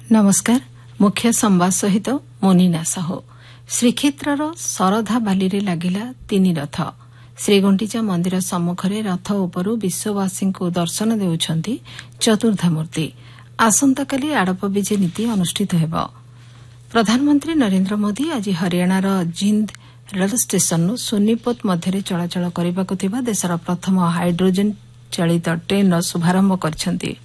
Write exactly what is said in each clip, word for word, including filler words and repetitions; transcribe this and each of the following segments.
नमस्कार। मुख्य संवाद सहित मोनिना साहू। श्रीक्षेत्रर शरधा बाली लागिला तीन रथ। श्रीगुंटिचा मंदिर सम्मुखरे रथ उपरू विश्ववासी को दर्शन देउछंती चतुर्धामूर्ति। आसंताकाली आड़प विजे नीति अनुष्ठित हेब। प्रधानमंत्री नरेंद्र मोदी आज हरियाणार जिंद रेल स्टेशन सोनीपत मध्य चलाचल करबाकु थिबा देशर प्रथम हाइड्रोजेन चालित ट्रेन शुभारंभ करछंती।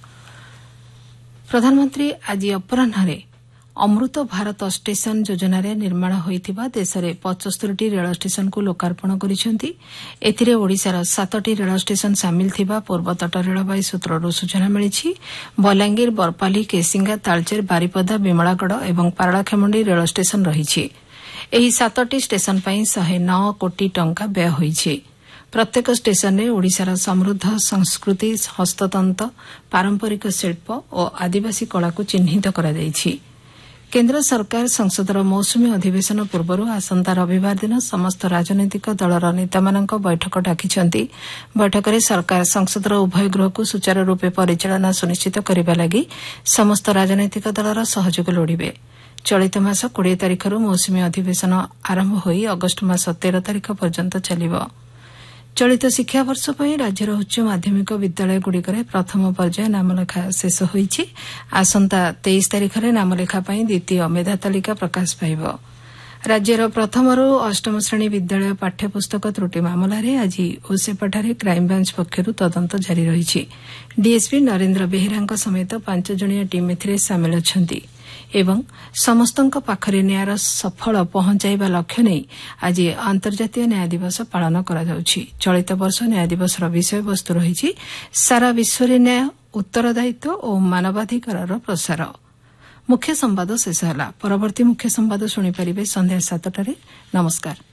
प्रधानमंत्री आज अपराह्न अमृत भारत स्टेशन योजन निर्माण होइथिबा देशरे पचहत्तर रेल स्टेशन को लोकार्पण करिसेंती। एथिरे ओडिशार सातटी रेल स्टेशन सामिल थिबा पूर्वतट रेलवाई सूत्रରୁ सूचना मिलिछि। बलांगीर, बरपाली, केसिंगा, तालचेर, बारिपदा, बिमलागढ़ एवं पारलाखेमुंडी रेल स्टेशन रहिछि। एही सातटी स्टेशन पई एक सौ नौ कोटी टंका व्यय होइछि। प्रत्येक स्टेशन में ओडिशार समृद्ध संस्कृति, हस्ततंत्र, पारंपरिक शिल्प और आदिवासी कला को चिन्हित करा जाइछि। केन्द्र सरकार संसदर मौसुमी अधिवेशन पूर्व आसंता रविवार दिन समस्त राजनैतिक दलर नेतामानक बैठक डाकिछंती। बैठक में सरकार संसदर उभय गृह को सुचारू रूपे परिचालना सुनिश्चित करने लगी समस्त राजनैतिक दलर सहयोग लोड़िबे। चलित मास बीस तारिखर मौसुमी अधिवेशन आरंभ होई अगस्ट मास तेरह तारिख पर्यंत चलिब। चलित शिक्षा वर्ष पर राज्यर उच्च माध्यमिक विद्यालयगुड़िकर प्रथम पर्याय नामलेखा शेष होईछि। आसंता तेईस तारिखरे नामलेखा पर द्वितीय मेधा तालिका प्रकाश पाइब। राज्यर प्रथमरू अष्टम श्रेणी विद्यालय पाठ्यपुस्तक त्रुटि मामलें आज ओसेपाठारे क्राइमब्रांच पक्षरू तदंत जारी रही। डीएसपी नरेंद्र बेहेरा समेत पांच जणिया टीम एथिरे सामिल अछंती एवं समस्तଙ୍କ पाखरे न्यायर सफल पहुंचाइबा लक्ष्य नहीं आज अंतर्जातीय न्याय दिवस पालन करा जाउछि। चलित वर्ष न्याय दिवसर विषय वस्तु रही सारा विश्व न्याय, उत्तरदायित्व और मानवाधिकार प्रसार। मुख्य संवाद शेष होला। परवर्ती मुख्य संवाद शुणिपारे संध्या सातटारे। नमस्कार।